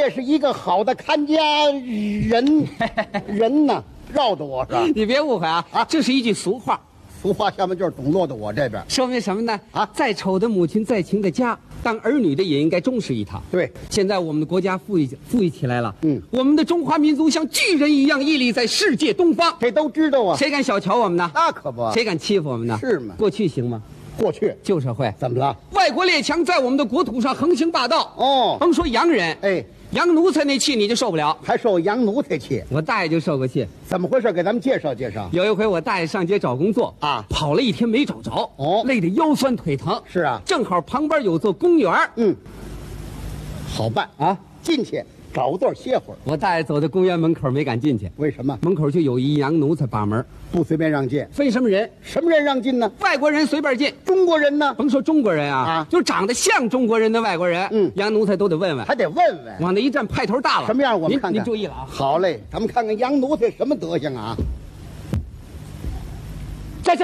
也是一个好的看家人呢，绕着我是吧？ 你别误会啊，这是一句俗话， 俗话下面就是懂落到我这边。 说明什么呢？ 啊， 再丑的母亲，再情的家，当儿女的也应该重视一他。 对， 现在我们的国家富裕起来了， 我们的中华民族像巨人一样屹立在世界东方， 这都知道啊。 谁敢小瞧我们呢？ 那可不， 谁敢欺负我们呢？ 是吗？ 过去行吗？ 过去旧社会怎么了？ 外国列强在我们的国土上横行霸道。 哦， 甭说洋人， 哎， 洋奴才那气你就受不了， 还受洋奴才气。 我大爷就受过气。 怎么回事？给咱们介绍介绍。 有一回我大爷上街找工作啊， 跑了一天没找着， 哦， 累得腰酸腿疼。 是啊， 正好旁边有座公园， 好办啊， 进去找个地儿歇会儿。 我大爷走到公园门口没敢进去， 为什么？ 门口就有一洋奴才把门， 不随便让进。 分什么人？ 什么人让进呢？ 外国人随便进， 中国人呢？ 甭说中国人啊，就长得像中国人的外国人，洋奴才都得问问， 还得问问。 往那一站，派头大了。 什么样？我们看看。 您注意了啊！ 好嘞，咱们看看洋奴才什么德行啊！ 站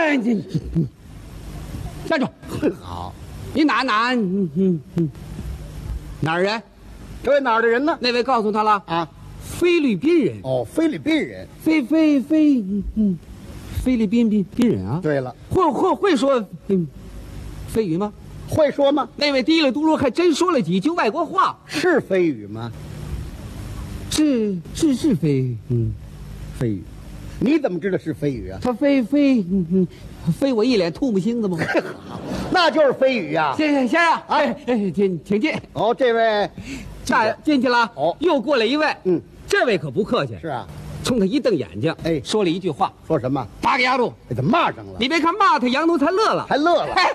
住！ 好， 你哪儿人？ 这位哪儿的人呢？ 那位告诉他了啊， 菲律宾人。 哦，菲律宾人。 菲律宾人啊。 对了， 会说菲语吗？ 会说吗？ 那位嘀里嘟噜还真说了几句外国话。 是菲语吗？ 是菲语。 你怎么知道是菲语啊？ 他飞我一脸吐沫星子吗？ 那就是菲语呀！ 先生，哎，请进。 哦，这位大爷进去了。 哦， 又过来一位。这位可不客气。 是啊， 冲他一瞪眼睛， 哎， 说了一句话。 说什么？ 八个牙路， 给他骂上了。 你别看骂他，洋奴才乐了， 还乐了。 哎，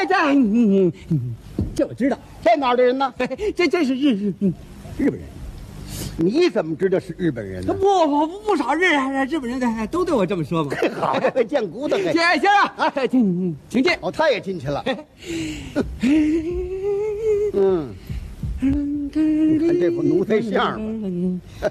这我知道。 这哪儿的人呢？ 这是日本人。 你怎么知道是日本人呢？ 不少日本人都对我这么说嘛。 好，这位贱骨头。 先生啊，请进。 哦，他也进去了。你看这副奴才相吧。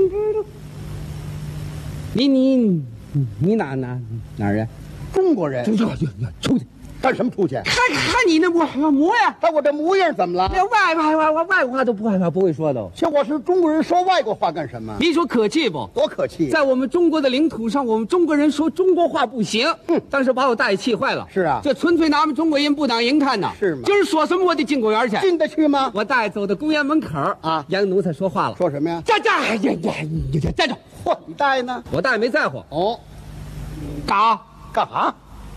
你哪人？ 中国人。 出去。 干什么出去？ 看你那模样， 看我这模样怎么了？ 连外国话都不会说的。 像我是中国人，说外国话干什么？ 你说可气不？ 多可气！ 在我们中国的领土上，我们中国人说中国话不行。当时把我大爷气坏了。 是啊， 这纯粹拿我们中国人不当人看呐。 是吗？ 今儿说什么我得进公园去。 进得去吗？ 我大爷走到公园门口啊，洋奴才说话了。 说什么呀？ 站住！ 嚯，你大爷呢？ 我大爷没在乎。 哦， 干啥？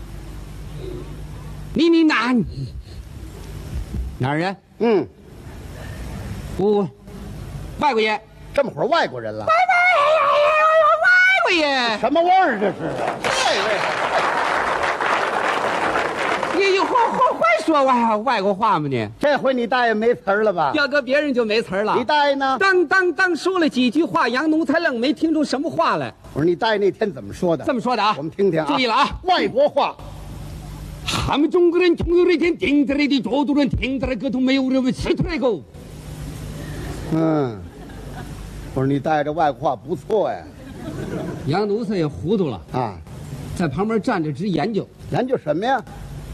你哪儿人？外国人。 这么会儿外国人了？ 外国人。 什么味儿这是？ 你会说外国话吗你？ 这回你大爷没词儿了吧？ 要搁别人就没词儿了。 你大爷呢？ 当说了几句话，洋奴才愣没听出什么话来。 我说你大爷那天怎么说的？ 这么说的啊， 我们听听啊。 注意了啊， 外国话。 他们中国人总有一天顶着来的角度人听着个都没有人们吃出来过。 我说你大爷这外国话不错呀。 洋奴才也糊涂了啊， 在旁边站着直研究。 研究什么呀？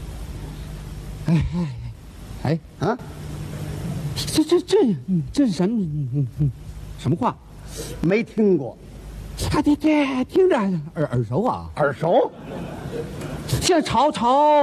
这是什么话？ 没听过。 他听着耳熟啊。 耳熟？ 像朝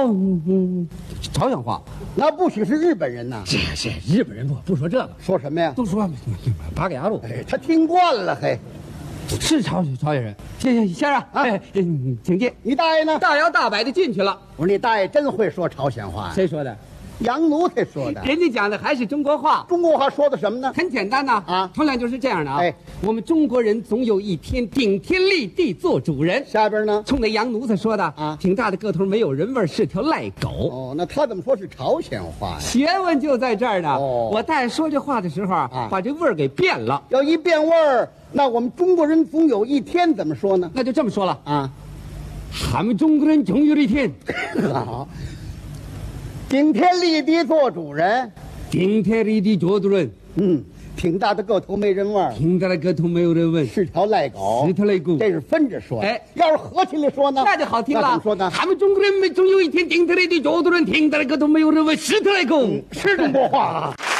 鲜话。 那不许是日本人呐。 是日本人不说这个。 说什么呀？ 都说八个牙路。 他听惯了嘿。 是朝鲜人。先生啊，请进。 你大爷呢？ 大摇大摆的进去了。 我说你大爷真会说朝鲜话呀。 谁说的？ 洋奴才说的。 人家讲的还是中国话。 中国话说的什么呢？ 很简单呐。同样就是这样的啊。我们中国人总有一天顶天立地做主人。 下边呢？ 冲那洋奴才说的挺大的个头，没有人味，是条赖狗。 哦，那他怎么说是朝鲜话呀？ 学问就在这儿呢。我大爷说这话的时候把这味儿给变了。 要一变味儿，那我们中国人总有一天怎么说呢？ 那就这么说了啊。他们中国人总有一天。 好。顶天立地做主人， 顶天立地做主人。 挺大的个头没人味， 挺大的个头没有人闻， 是条赖狗， 是条赖狗。 这是分着说。要是合起来说呢， 那就好听了。 那怎么说呢？ 他们中国人总有一天顶天立地做主人，挺大的个头没有人闻，是条赖狗， 是中国话。